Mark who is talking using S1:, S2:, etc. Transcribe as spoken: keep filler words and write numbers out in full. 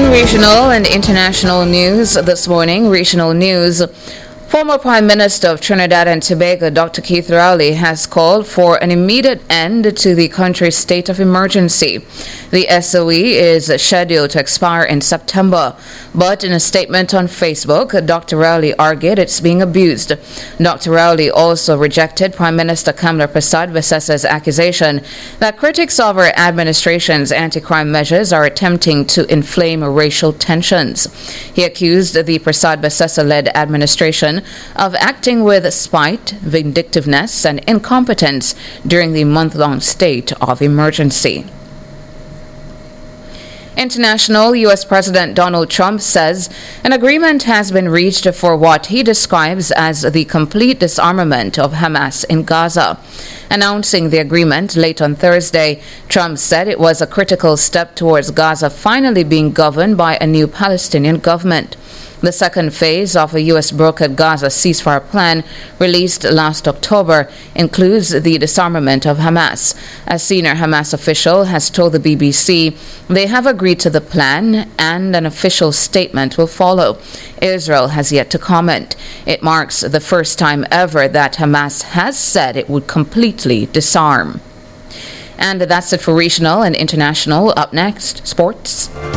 S1: In regional and international news this morning, regional news. Former Prime Minister of Trinidad and Tobago, Doctor Keith Rowley, has called for an immediate end to the country's state of emergency. The S O E is scheduled to expire in September, but in a statement on Facebook, Doctor Rowley argued it's being abused. Doctor Rowley also rejected Prime Minister Kamla Prasad-Vasessa's accusation that critics of her administration's anti-crime measures are attempting to inflame racial tensions. He accused the Prasad-Vasessa-led administration of acting with spite, vindictiveness, and incompetence during the month-long state of emergency. International, U S President Donald Trump says an agreement has been reached for what he describes as the complete disarmament of Hamas in Gaza. Announcing the agreement late on Thursday, Trump said it was a critical step towards Gaza finally being governed by a new Palestinian government. The second phase of a U S-brokered Gaza ceasefire plan released last October includes the disarmament of Hamas. A senior Hamas official has told the B B C they have agreed to the plan and an official statement will follow. Israel has yet to comment. It marks the first time ever that Hamas has said it would completely disarm. And that's it for regional and international. Up next, sports.